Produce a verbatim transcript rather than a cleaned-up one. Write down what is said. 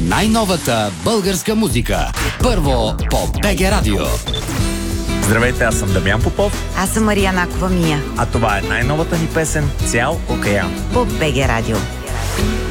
най-новата българска музика. Първо по БГ Радио. Здравейте, аз съм Дамян Попов. Аз съм Мария Накова Мия. А това е най-новата ни песен "Цял океан" по БГ Радио.